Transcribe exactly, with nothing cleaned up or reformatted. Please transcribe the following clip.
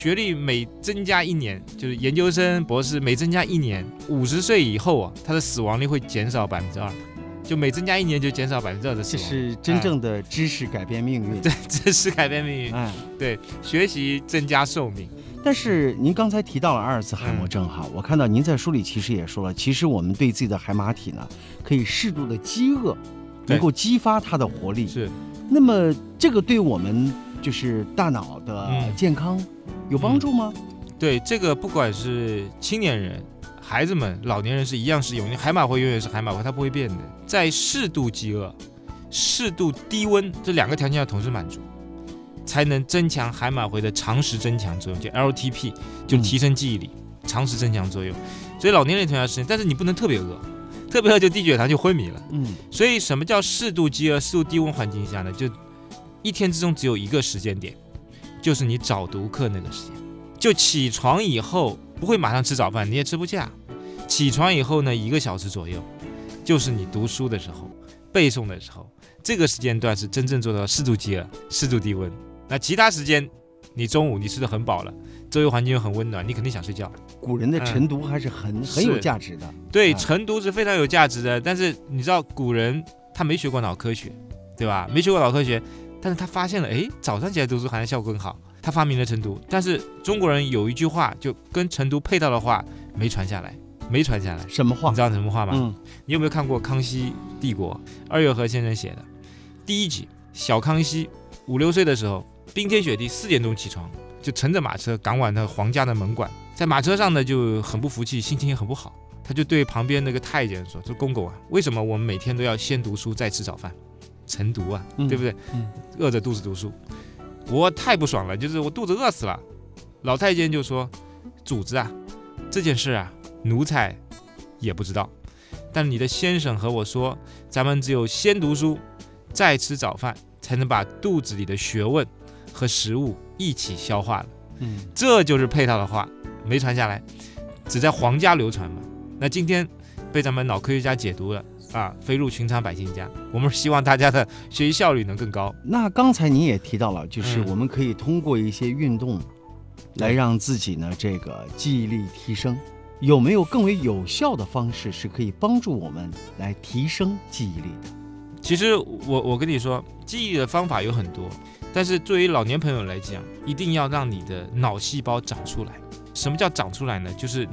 学历每增加一年，就是研究生、博士每增加一年，五十岁以后啊，他的死亡率会减少百分之二，就每增加一年就减少百分之二的死亡。 这是真正的知识改变命运。 对，知识改变命运。 哎， 对，学习增加寿命。 但是您刚才提到了阿尔茨海默症哈，嗯、我看到您在书里其实也说了，其实我们对自己的海马体呢，可以适度的饥饿，能够激发它的活力。 是， 那么这个对我们就是大脑的健康有帮助吗？ 嗯嗯、对，这个不管是青年人、孩子们、老年人是一样适用。海马回永远是海马回，它不会变的。在适度饥饿、适度低温这两个条件要同时满足，才能增强海马回的长时增强作用，就 L T P， 就提升记忆力，嗯、长时增强作用。所以老年人同样是，但是你不能特别饿，特别饿就低血糖就昏迷了。 嗯， 所以什么叫适度饥饿？适度低温环境下呢，就一天之中只有一个时间点，就是你早读课那个时间。就起床以后不会马上吃早饭，你也吃不下。起床以后呢，一个小时左右，就是你读书的时候、背诵的时候，这个时间段是真正做到适度饥饿、适度低温。那其他时间，你中午你吃得很饱了，周围环境又很温暖，你肯定想睡觉。 古人的晨读还是很、嗯、很有价值的。 对，晨读是非常有价值的。但是你知道，古人他没学过脑科学，对吧？没学过脑科学，但是他发现了，哎，早上起来读书好像效果更好，他发明了晨读。但是中国人有一句话，就跟晨读配套的话没传下来，没传下来。 什么话？ 你知道什么话吗？ 嗯， 你有没有看过《康熙帝国》？二月河先生写的第一集，小康熙五六岁的时候，冰天雪地，四点钟起床，就乘着马车赶往那皇家的门馆。在马车上呢，就很不服气，心情也很不好。他就对旁边那个太监说：“说公公啊，为什么我们每天都要先读书再吃早饭？晨读啊， 嗯、 对不对？ 嗯、 饿着肚子读书，我太不爽了，就是我肚子饿死了。”老太监就说：“主子啊，这件事啊，奴才也不知道，但你的先生和我说，咱们只有先读书，再吃早饭，才能把肚子里的学问和食物一起消化了。” 嗯， 这就是配套的话，没传下来，只在皇家流传嘛。那今天被咱们脑科学家解读了啊，飞入群常百姓家。我们希望大家的学习效率能更高。 那刚才您也提到了，就是我们可以通过一些运动来让自己呢这个记忆力提升。有没有更为有效的方式是可以帮助我们来提升记忆力的？ 其实我我跟你说，记忆的方法有很多，但是对于老年朋友来讲，一定要让你的脑细胞长出来。什么叫长出来呢？就是